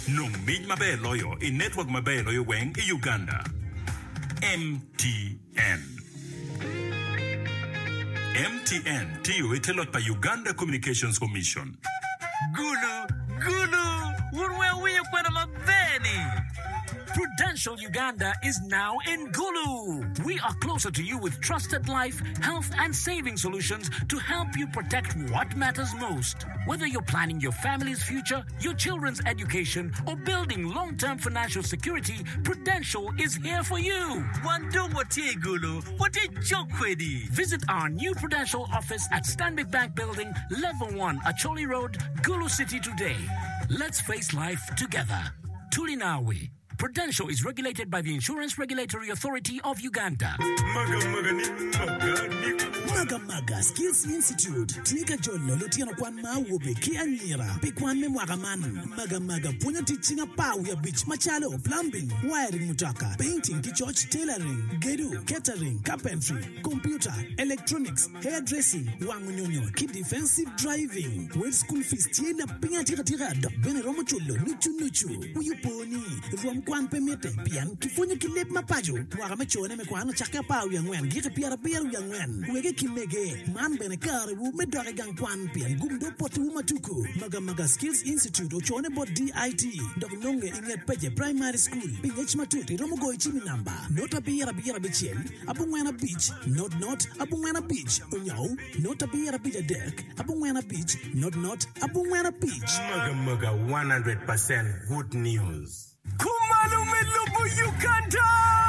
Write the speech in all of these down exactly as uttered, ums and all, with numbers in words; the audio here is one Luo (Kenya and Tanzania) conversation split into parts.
No mij mabelo yo in network mabelo yo weng in Uganda. M T N. M T N tiyo itelot pa Uganda Communications Commission. Gulu, Gulu, urwewe kwena mabeni. Prudential Uganda is now in Gulu. We are closer to you with trusted life, health, and saving solutions to help you protect what matters most. Whether you're planning your family's future, your children's education, or building long-term financial security, Prudential is here for you. Gulu, Visit our new Prudential office at Stanbic Bank Building, Level one, Acholi Road, Gulu City today. Let's face life together. Tulinawe. Prudential is regulated by the Insurance Regulatory Authority of Uganda. Maga maga ni maga ni Maga Maga Skills Institute. Tika jolo lutiano kwan mawobe ki anyira. Pikwan me mwagaman. Maga Maga punya teaching a power ya beach machalo, plumbing, wiring mutaka, painting ki church tailoring, gedu, catering, carpentry, computer, electronics, hairdressing, wangunyonyo, ki defensive driving. With school fees tiena pinga tira tira dok bene romo chulo nuchu nuchu. Uyuponi rom kwan pemete pian kifonye kilep mapajo wara mechone me kwan chaka paw ya ngwen gike piara piara ya ngwen wege kimege man bene kare wu me dore gang kwan pian gumdo potu matuku Maga Maga Skills Institute ochone bot D I T dog nonge inget peje primary school pingech matuti romo go ichimi namba nota piara piara bichien abungwena beach not not abungwena beach onyo nota piara piara deck abungwena beach not not abungwena beach Maga Maga one hundred percent good news. Kumalume lubu Uganda!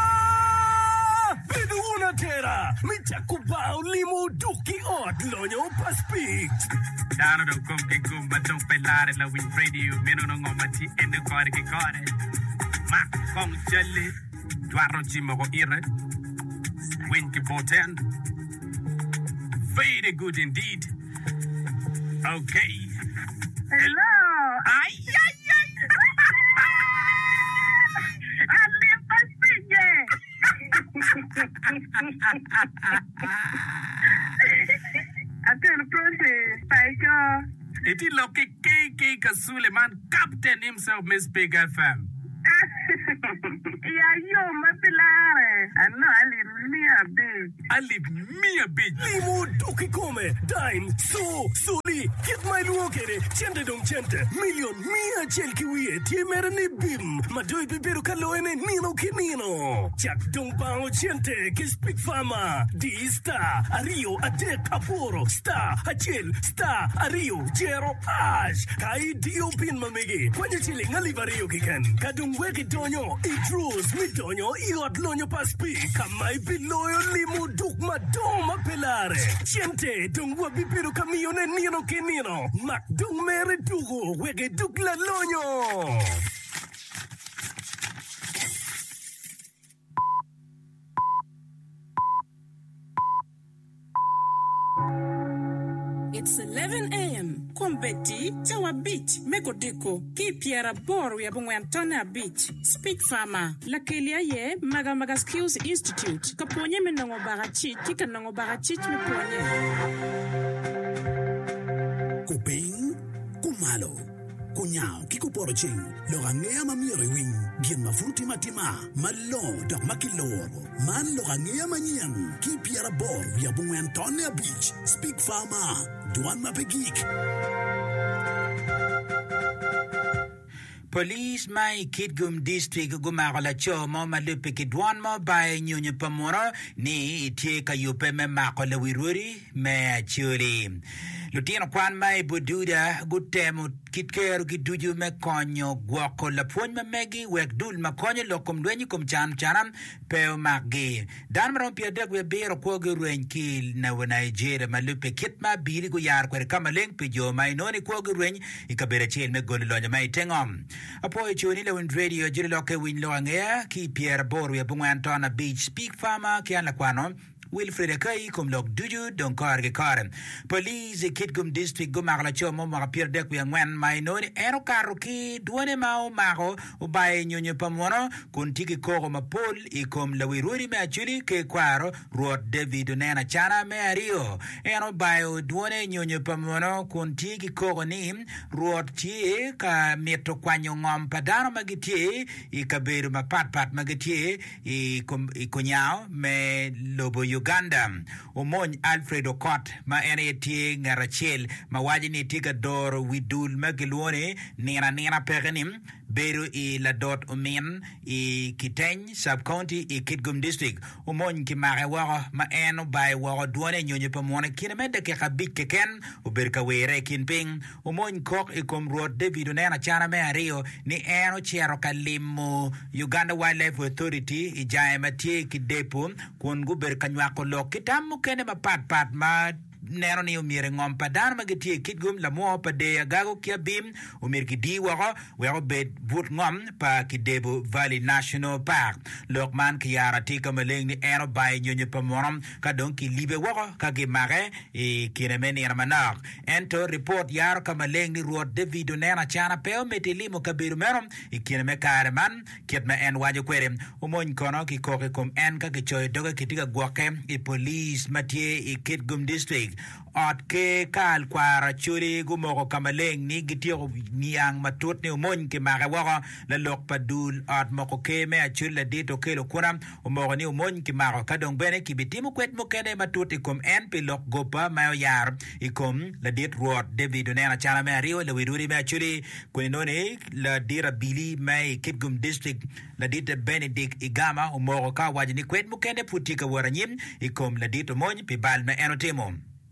Bidu una tera, michakubao limu duki od lonyo paspik. Dano do kumke kumba do pelare la win radio meno no ngomati ende kore ke kore. Ma kong chale, dwaro chimo ko ire. Win ki poten. Very good indeed. Okay. Hello. Ay ay ay. I can't process. Psycho. It is like K K Suleiman, Captain himself, Miss Big F M. Yeah, you, my pilare. I know I live me a bit. I live me a bit. Limo doki come, dime, so, soli, get my luokere, chente dong chente, million, mia chelki wie, tie merene bim, madoi bibero kaloene nino kinino. Chak dong bao chente, ke speak fama, di sta, ario, atek, aporo, sta, achel, sta, ario, jero, ash, kai dio pin mamege, kwenye chile ngalivario kikan, kadung weki donyo, itrus, mi donyo, iot lonyo paspi, kamai piloyo limu duk madoma pelare, chente, dong wabibiro kamione nino kenino, mak dong mere dugo, wege duk la lonyo. It's eleven a.m. Kumbeti, Tawa Beach, Mekodiko, Ki Piera Bor, ya Bungwantona Beach, Speak Farmer, La Kelia Ye, Maga Maga Skills Institute, Kaponye Menongo Barachi, Kika Nongo Barachi, Meponye. Kuping, kumalo, kunyao, kikuporoching, lorangea mamiri wing, gien mafuti matima, malo, dok makiloro, man lorangea manyan, ki piera bor, ya Bungwantona Beach, Speak Farmer, Duan Mapegik. Police mai Kitgum district gumagala chomo malupe kidwan mo by nyonyo pamoro ni tie kayupe me makole wiruri me churi. Lutino kwan mai bududa gutemu kitkeru kiduju me konyo gwako la puony me megi wek dul ma konyo lokum dwenyi kum chan chanam peo magi. Dan marom pia dek we bero kwoge ruen kil na we Nigeria malupe kitma biri gu yar kwere kama leng pijo mai noni kwoge ruen ikabere chil me goli lonyo mai tengom. Apo chuni le win radio jiri loke win lo angea ki Pierre Boru ya Bungwantona Beach Speak Farmer ki an la kwano Wilfred Akai kom lok duju don kor ge kor police Kitgum district go magla chomo mga pier dek wi ngwen mai no ero karo ki duone mau mago o bae nyonyo pamono kun tiki koro mapol i kom lawiruri me achuli ke kwaro ruot David nena chana me ario ero bae o duone nyonyo pamono kun tiki koro ni ruot tie ka meto kwanyo ngom padano magitie i kaberu mapat pat magitie i kom i kunyao me lobo Uganda umon Alfredo Cott ma ene tie ngarachel ma wajini tika dor widul magilone nena nena pegenim beru i la dot umen i Kiteng sub county i Kitgum district umon ki mare waro ma eno bay waro duone nyonyo pamone kinemede ke kabik ke ken uberka were kinping umon kok i kom road David nena chana me ario ni eno chero kalimo Uganda Wildlife Authority i jae matie ki depo kun guber kanywako lo kitamu kene ma pat pat ma nero ni umire ngom padan magiti Kitgum la mo pa de gago kia bim umir ki di wako wako bed but ngom pa ki Debo Valley National Park lokman ki yara tika maleng ni ero bay nyonyo pamonom ka don ki libe wako ka ki mare e kineme ni manak ento report yara ka maleng ni ruot David nena chana peo metilimo kabiru merom i kineme kare man kiet me en wajo kwere umon kono ki koke kom en ka ki choy doga kitika gwake i police matie i Kitgum district at ke kal kwara churi gumoko kamaleng ni gitio niang matut ni umon ke makawaka la lok padul at moko ke me achul la dito kelo kunam umoko ni umon ke mako kadong bene kibitimu kwet mo kene matut ikom en pilok gopa mayo yar ikom la dit road David nena chana me ario la widuri me achuri kuninone la dira bili me Kitgum district la dit Benedict Igama umoko ka wajini kwet mo kene putika waranyim ikom la dito umon pibal me enotimo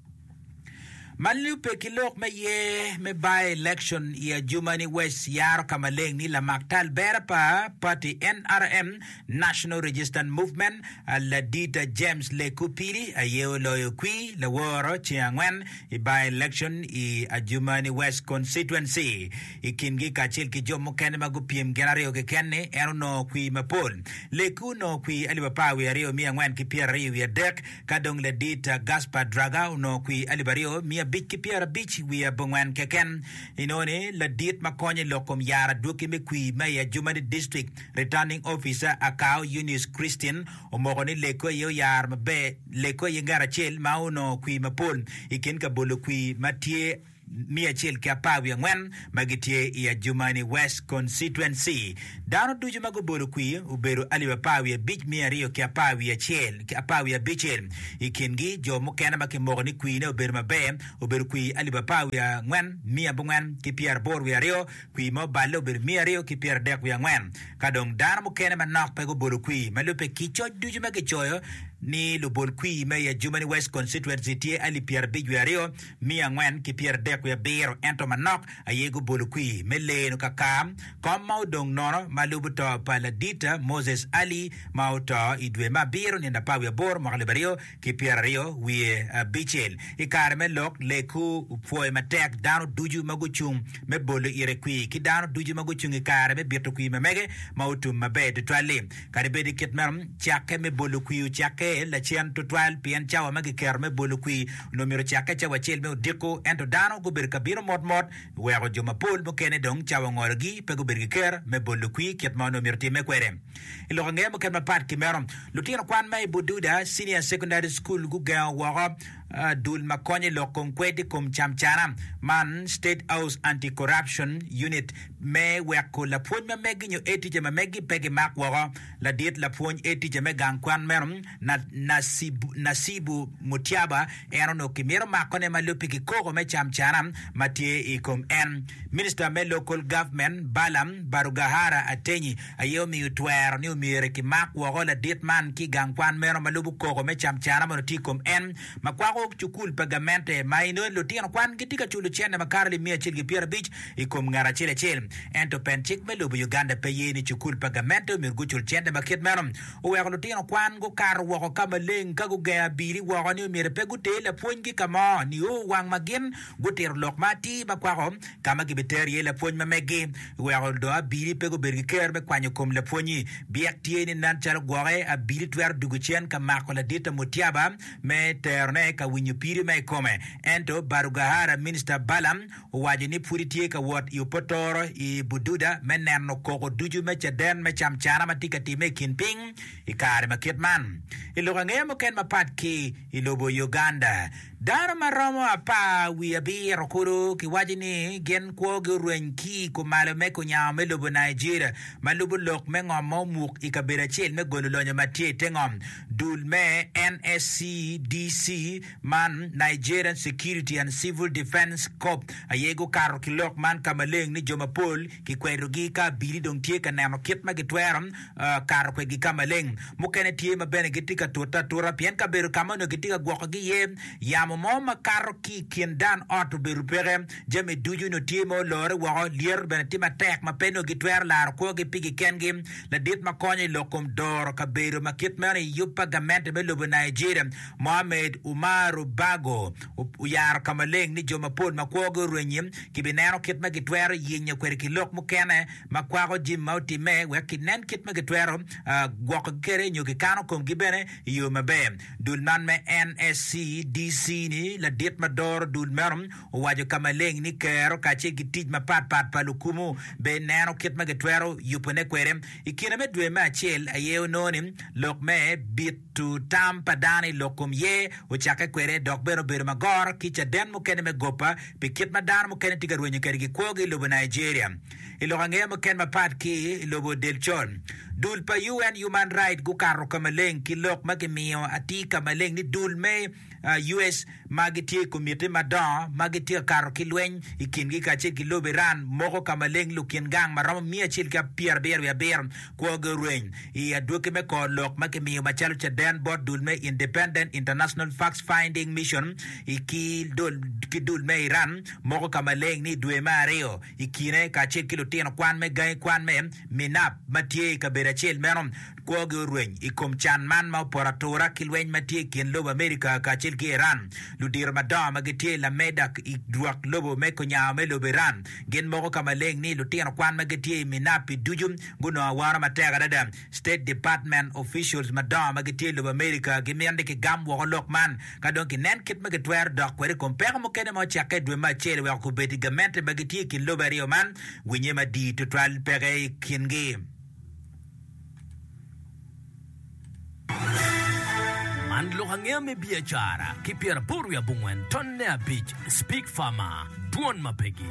Malupe kilok me ye me by election ya Jumani West yaro kamaleng ni la maktal berapa party N R M National Resistance Movement la dita James Lekupiri ayo loyo kwi la woro chiangwen i by election i a Jumani West constituency ikingi kachil ki jomo kene magupiem genario ke kene ero no kwi mapol leku no kwi alibapawi ario miangwen ki pia rio ya dek kadong la dita Gaspar Draga no kwi alibario mia bich ki piara bich wia bongwan keken inone la dit makonye lokom yara duki me kwi maya Jumani district returning officer akao Eunice Christian omogoni leko yo yar mabe leko yengara chel mauno kwi mapol ikin ka bolo kwi matie Mia chil kia pawi ngwen magitie ya Jumani West constituency dano duju magobolo kwi uberu aliwa pawi bich mia rio kia pawi ya chil kia pawi ya bichil ikingi jo mokena makimogoni kwi ne uberu mabe uberu kwi aliwa pawi ya ngwen mia bongwen ki pier bor ya rio kwi mo balo uberu mia rio ki pier dek ya ngwen kadong dano mokena manak pego bolo kwi malupe kicho duju magichoyo ni lubol kwi me ya Jumani West constituency tie ali pier bich ya rio mia ngwen ki pier dek ya bero ento manok ayego bolo kwi mele no kakam kom maudong nono malubuto paladita Moses Ali mauto idwe mabiro ni ndapawi bor makalibario ki pier rio wie uh, bichel ikarme lok leku foi matek dano duju maguchung me bolo ire kwi ki dano duju maguchung ikarme birto kwi memege mautu mabed twale karibedi kitmam chake me bolo kwi chake la chien to twal pien chawa magi kerme bolo kwi numero chake chawa chel me diko ento dano go ber kabiro mod mod wego joma pol mo kene dong chawa ngorgi pego ber ker me bolo kwi kitma numero time kwere ilo ngem mo kenma pat kimerom lutino kwan mai bududa senior secondary school gu ga waga Uh, dul makonye lokom kwedi kom chamchana man State House Anti-Corruption Unit me weko la puny me megi nyo eti jema megi pegi mak waga la diet la puny eti jema gangkwan merom na nasibu, nasibu mutiaba eno no kimiro makone malupi ki koko me chamchana matie ikom en Minister me local government Balam Barugahara Atenyi ayo mi utwer ni umire ki mak waga la diet man ki gangkwan merom malubu koko me chamchana monoti kom en makwa kwago chukul pagamente maino lutino kwan gitika chulu chende makarli mia chilgi pier beach ikum ngara chile chil ento penchik melubu Uganda payeni chukul pagamente mirguchul chende makit merom uwego lutino kwan go kar wako kama ling kago gaya bili wako ni umire pegute la puongi kama ni u wang magin gutir lokmati bakwago kama gibiter ye la puony mamegi uwego doa bili pego bergi kerbe kwanyo kum la puonyi biak tieni nan chal gware a bili twer duguchen ka makola dita mutiaba me terne ka winyu piri me kome ento barugahara minister balam wajini puritie ka wot yu potoro i bududa meneno koko duju me chaden me chamchana matika time kinping ikare makitman iloga ngemo ken mapat ki ilobo Uganda dara maromo apa wiabi rokuru ki wajini gen kwoge ruenki ko malome ko nyame lobo Nigeria malubo lok me ngomo muk ikabera chel me gololonyo matie tengom dul me N S C D C man Nigerian Security and Civil Defense Corps ayego karo kilok man kamaleng ni jomapol ki kwerugi ka bili dong tie ka namo kit magitweram uh, karo kwegi kamaleng mukene tie mabene gitika tota tora pien ka beru kamano gitika gwokogi ye yamo mo makaro ki kiendan oto beru pere jame duju no tie mo lore wako lier bene tima tek mapeno gitwer lar kogi pigi kengi la dit makonye lokum doro ka beru makit mani yupa gamente me lobo Nigeria Mohamed Umaru Bago uyar kamaleng ni jomapol makwogo ruenyim kibinero kit magitwero yinya kwere kilok mukene makwago jim mauti me wekinen kit magitwero uh, gwoko kere nyoki kano kum gibene yu mabe dulman me N S C D C ni la dit mador dulmerum wajo kamaleng ni kero kache gitij mapat pat palukumu be nero kit magitwero yupone kwere ikina me dwe ma chel ayeo nonim lok me bitu tampa dani lokum ye uchake kwere dok bero bero magor kicha den mukene me gopa pikit madan mukene tiga ruenye kerigi kwogi lobo Nigeria ilogange mukene mapat ki lobo delchon dul pa U N Human Rights gukaro kamaleng kilok magimiyo ati kamaleng ni dul me uh, U S magitie kumite madan magitie karo kilwen ikingi kache kilobe ran moko kamaleng lukien gang maramo mia chil ka pier ber ya ber kwogi rueny i aduke me ko lok magimiyo machalo chaden bot dul me Independent International Facts Finding Mission iki dul ki dul me Iran moko kamaleng ni dwe mario ikine kache kilotino kwan me gay kwan me minap matie kabera chel menom kwogi rueny ikom chan man ma operatora kilwen matie kien lobo America kache ki Iran ludir madam magitie la medak idruak lobo me konya me lobo Iran gen moko kamaleng ni lutino kwan magitie minapi dujum guno awara matega dada State Department officials madam magitie lobo America gimiande ki gam wo lokman kadon ki nen kit magitwer dok kwere kompere mo kene mo chake dwe ma chele wa ku beti gamente magitie ki lobo rio man winye madi to twal pere kingi Mandlo hangeme biashara kipiera poru ya bungwen tonne a beach speak farmer duon mapegi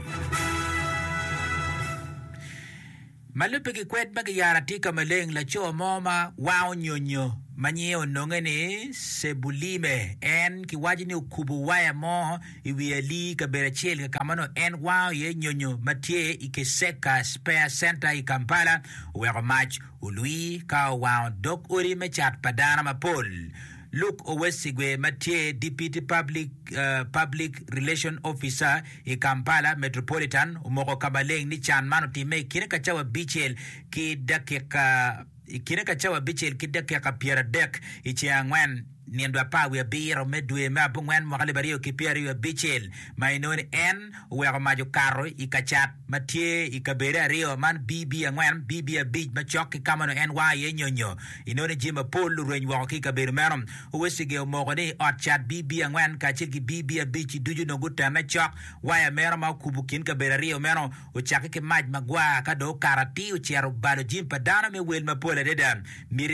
malupegi kwet bagi yara tika maleng la cho moma wao nyonyo manyeo nongene sebulime en kiwaji ni ukubu waya mo iwiali kabera cheli kamano en wao ye nyonyo matie ikeseka spare center i Kampala wero match ului ka wao dok uri mechat padana mapol Luke Owesigwe Mathieu, Deputy Public uh, Public Relation Officer in Kampala Metropolitan, umoko kabaleng ni chan mano time kine kachawa bichel ki dakika kine kachawa bichel ki dakika piera dek ichi angwen niendwa pa we biro medwe ma bungwen mo kalibario ki piera yo bichel mainoni en we majo karo ikachat Mathieu ikabera rio man bibi angwen bibi a big machok kamano en wa ye nyonyo inone jima pol rueny wa ki kabero merom wesige mo gone ot chat bibi angwen ka chiki bibi a big duju no guta machok wa ya merom ma kubukin kabera rio merom o chake ke maj magwa ka do karati o chero balo jim padana me wel ma pola dedan